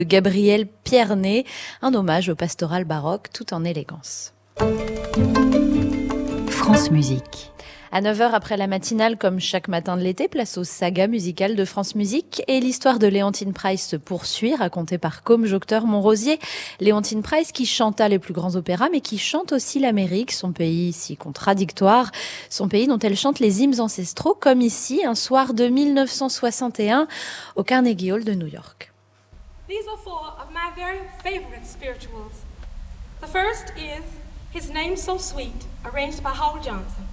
Gabriel Pierné, un hommage au pastoral baroque tout en élégance. France Musique. À 9h après la matinale, comme chaque matin de l'été, place aux sagas musicales de France Musique. Et l'histoire de Léontine Price se poursuit, racontée par Côme Jocteur Montrosier. Léontine Price qui chanta les plus grands opéras, mais qui chante aussi l'Amérique, son pays si contradictoire. Son pays dont elle chante les hymnes ancestraux, comme ici, un soir de 1961, au Carnegie Hall de New York. These are four of my very favorite spirituals. The first is His Name So Sweet, arranged by Howell Johnson.